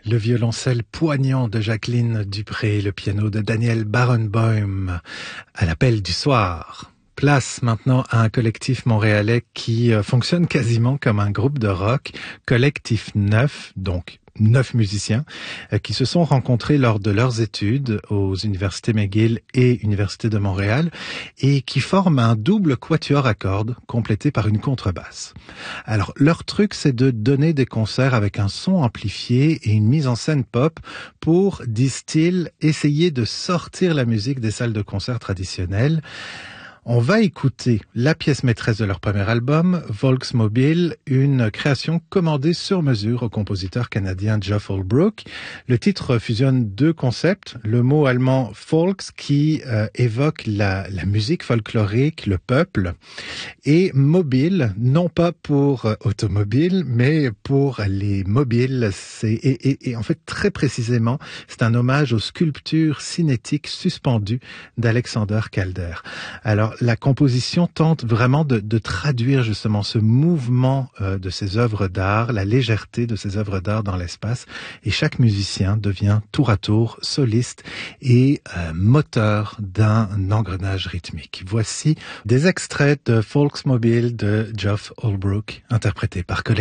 Le violoncelle poignant de Jacqueline Dupré, le piano de Daniel Barenboim, à l'appel du soir. Place maintenant à un collectif montréalais qui fonctionne quasiment comme un groupe de rock, Collectif 9, donc 9 musiciens, qui se sont rencontrés lors de leurs études aux universités McGill et Université de Montréal et qui forment un double quatuor à cordes complété par une contrebasse. Alors, leur truc, c'est de donner des concerts avec un son amplifié et une mise en scène pop pour, disent-ils, essayer de sortir la musique des salles de concert traditionnelles. On va écouter la pièce maîtresse de leur premier album, Volksmobile, une création commandée sur mesure au compositeur canadien Geoff Holbrook. Le titre fusionne deux concepts, le mot allemand Volks qui évoque la musique folklorique, le peuple, et mobile, non pas pour automobile, mais pour les mobiles. Et en fait, très précisément, c'est un hommage aux sculptures cinétiques suspendues d'Alexander Calder. Alors, la composition tente vraiment de traduire justement ce mouvement de ces œuvres d'art, la légèreté de ces œuvres d'art dans l'espace, et chaque musicien devient tour à tour soliste et moteur d'un engrenage rythmique. Voici des extraits de Volksmobile de Geoff Holbrook, interprété par